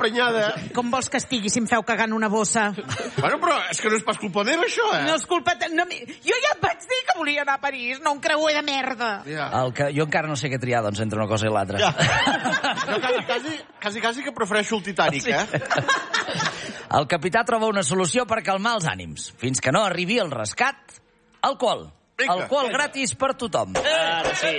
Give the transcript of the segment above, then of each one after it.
emprenyada. Com vols que estigui si em feu cagar en una bossa? Bueno, però és que no és pas culpa meva, això, No és culpa... Jo ja et vaig dir que volia anar a París, no un creuer de merda. Ja. Jo encara no sé què triar, doncs, entre una cosa i l'altra. Ja. Jo quasi que prefereixo el Titanic, El capità troba una solució per calmar els ànims. Fins que no arribi el rescat, alcohol. Alcohol gratis per tothom. Ara sí.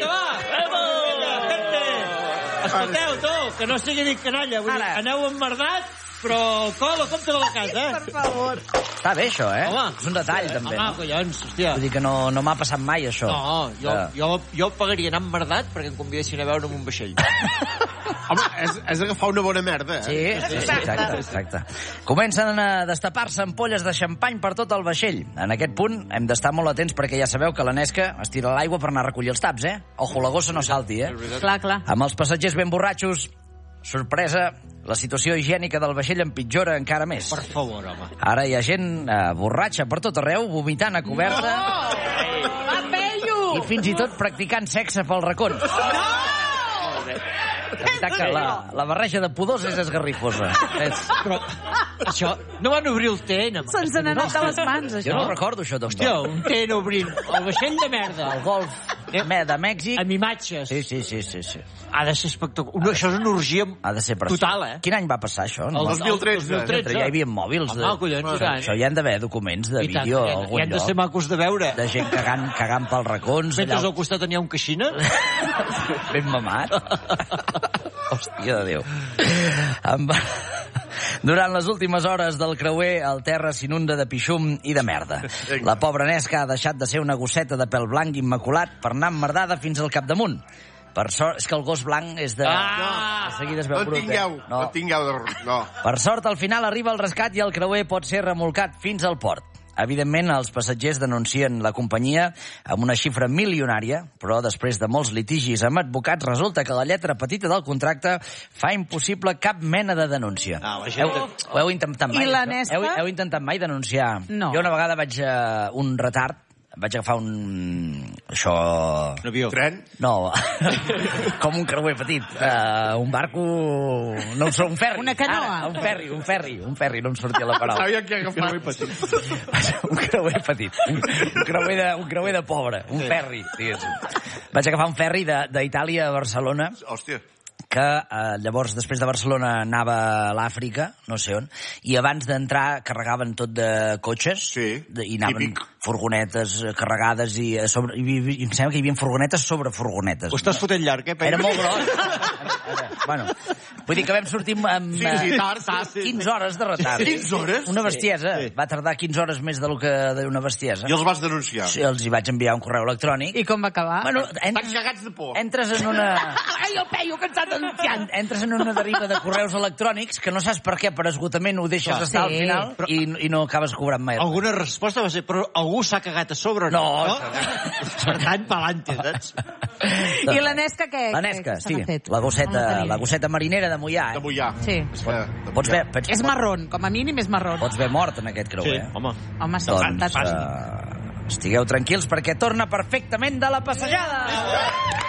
Escolteu, tu, que no sigui dit canalla. Vull dir, aneu emmerdats, però alcohol a compte de la casa, Per favor. Està bé, això, Home. És un detall, també. Home, collons, hòstia. Vull dir que no m'ha passat mai, això. No, jo pagaria anar emmerdat perquè em convidessin a veure amb un vaixell. Home, és agafar una bona merda, Sí, exacte. Comencen a destapar-se ampolles de xampany per tot el vaixell. En aquest punt hem d'estar molt atents perquè ja sabeu que la Nesca es tira a l'aigua per anar a recollir els taps, Ojo, la gossa no salti, Clar. Amb els passatgers ben borratxos, sorpresa, la situació higiènica del vaixell empitjora encara més. Per favor, home. Ara hi ha gent borratxa per tot arreu, vomitant a coberta Va, vello! i fins i tot practicant sexe pels racons. La veritat que la barreja de pudors és esgarrifosa. Però això... No van obrir el TN. Se'ns n'ha anat de les mans, això. Jo no recordo això, doctor. Hòstia, un TN obrint el vaixell de merda. El golf de Mèxic. Amb imatges. Sí. Ha de ser espectacular. Això és una orgia Ha de ser preciós. total, Quin any va passar, això? El 2013. Ja hi havia mòbils. Home, collons, i tant. Això hi han d'haver documents de vídeo a algun I han de ser lloc. macos de veure. De gent cagant pels racons. Mentre al costat n'hi ha un queixina. Ben mamat. Hòstia de Déu. Durant les últimes hores del creuer, el terra s'inunda de pixum i de merda. La pobra Nesca ha deixat de ser una gosseta de pèl blanc immaculat per anar emmerdada fins al capdamunt. Per sort, és que el gos blanc és de... De seguida es veu brut, No tingueu, no. Per sort, al final arriba el rescat i el creuer pot ser remolcat fins al port. Evidentment, els passatgers denuncien la companyia amb una xifra milionària, però després de molts litigis amb advocats, resulta que la lletra petita del contracte fa impossible cap mena de denúncia. Ho heu intentat mai? I la Nesca? Heu intentat mai denunciar? No. Jo una vegada vaig un retard, vaig agafar un avió. Tren? No, com un creuer petit. Un barco... No ho sé, un ferri. Una canoa. Un ferri, no em sortia la paraula. Sabia que agafar Un creuer petit. Un creuer de pobre. Un ferri, diguéssim. Vaig agafar un ferri d'Itàlia a Barcelona. Hòstia. Que llavors, després de Barcelona, anava a l'Àfrica, no sé on, i abans d'entrar carregaven tot de cotxes, i anaven furgonetes carregades, i em sembla que hi havia furgonetes sobre furgonetes. Ho estàs fotent llarg, Era molt gros. Bueno, vull dir que vam sortir amb 15 hores de retard. 15 hores? Una bestiesa. Va tardar 15 hores més del que d'una bestiesa. I els vas denunciar? Sí, els hi vaig enviar un correu electrònic. I com va acabar? Bueno, estan cagats de por. Entres en una... Ai, el peio que ens ha denunciant! Entres en una deriva de correus electrònics que no saps per què, per esgotament ho deixes estar al final i no acabes cobrant mai. Alguna resposta va ser, però algú s'ha cagat a sobre o no? Per tant, pa'lante, saps? I la Nesca què? La Nesca, sí. La gosseta marinera de Moià. De Moià. Sí. Pots ver... És marrón, com a mínim és marrón. Pots ver mort en aquest creuer. Sí, home. Home, està doncs, estigueu tranquils perquè torna perfectament de la passejada.